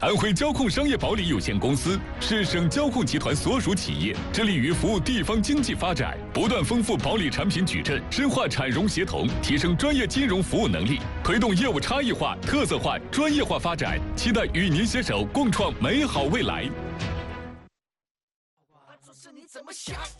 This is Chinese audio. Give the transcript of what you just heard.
安徽交控商业保理有限公司是省交控集团所属企业，致力于服务地方经济发展，不断丰富保理产品矩阵，深化产融协同，提升专业金融服务能力，推动业务差异化、特色化、专业化发展。期待与您携手共创美好未来。 是你怎么想？